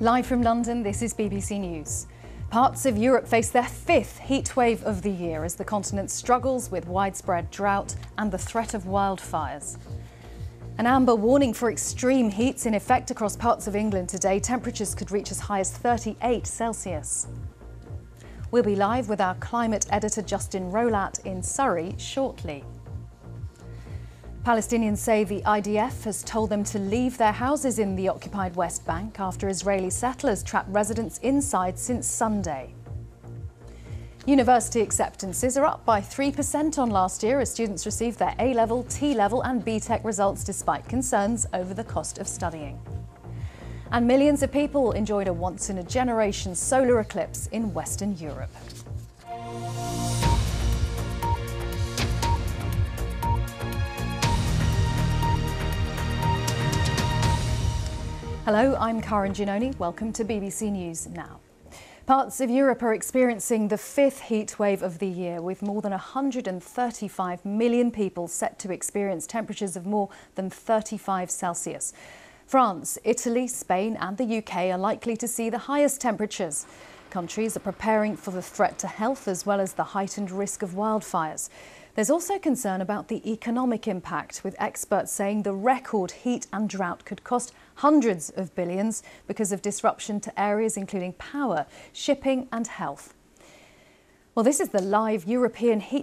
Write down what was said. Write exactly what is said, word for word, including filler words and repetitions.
Live from London, this is B B C News. Parts of Europe face their fifth heatwave of the year as the continent struggles with widespread drought and the threat of wildfires. An amber warning for extreme heat's in effect across parts of England today. Temperatures could reach as high as thirty-eight Celsius. We'll be live with our climate editor Justin Rolat in Surrey shortly. Palestinians say the I D F has told them to leave their houses in the occupied West Bank after Israeli settlers trapped residents inside since Sunday. University acceptances are up by three percent on last year as students received their A-level, T-level and B Tech results despite concerns over the cost of studying. And millions of people enjoyed a once-in-a-generation solar eclipse in Western Europe. Hello, I'm Karen Giannoni. Welcome to B B C News Now. Parts of Europe are experiencing the fifth heat wave of the year, with more than one hundred thirty-five million people set to experience temperatures of more than thirty-five Celsius. France, Italy, Spain and the U K are likely to see the highest temperatures. Countries are preparing for the threat to health as well as the heightened risk of wildfires. There's also concern about the economic impact, with experts saying the record heat and drought could cost hundreds of billions because of disruption to areas including power, shipping and health. Well, this is the live European heat